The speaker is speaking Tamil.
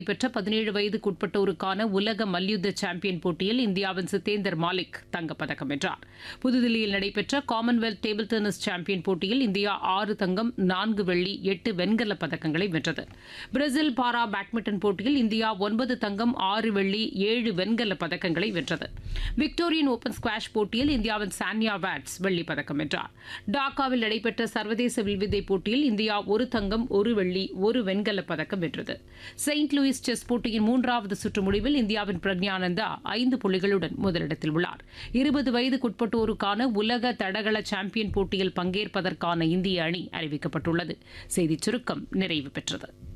பெற்ற 17 வயதுக்குட்பட்டோருக்கான உலக மல்யுத்த சாம்பியன் போட்டியில் இந்தியாவின் சித்தேந்தர் மாலிக் தங்கப்பதக்கம் வென்றார். புதுதில்லியில் நடைபெற்ற காமன்வெல்த் டேபிள் டென்னிஸ் சாம்பியன் போட்டியில் இந்தியா 6 தங்கம் 4 வெள்ளி 8 வெண்கலப் பதக்கங்களை வென்றது. பிரேசில் பாரா பேட்மிண்டன் போட்டியில் இந்தியா 9 தங்கம் 6 வெள்ளி 7 வெண்கலப் பதக்கங்களை வென்றது. விக்டோரியன் ஓபன் ஸ்குவாஷ் போட்டியில் இந்தியாவின் சான்யா வாட்ஸ் வெள்ளிப் பதக்கம் வென்றார். டாக்காவில் நடைபெற்ற சர்வதேச வில்வித்தை போட்டியில் இந்தியா 1 தங்கம் 1 வெள்ளி 1 வெண்கலப் பதக்கம் வென்றது. செயின்ட் லூயிஸ் செஸ் போட்டியின் 3வது சுற்று முடிவில் இந்தியாவின் பிரக்ஞானந்தா 5 புள்ளிகளுடன் முதலிடத்தில் உள்ளார். 20 வயதுக்குட்பட்டோருக்கான உலக தடகள சாம்பியன் போட்டியில் பங்கேற்பதற்கான இந்திய அணி அறிவிக்கப்பட்டுள்ளது. செய்திச் சுருக்கம் நிறைவு பெற்றது.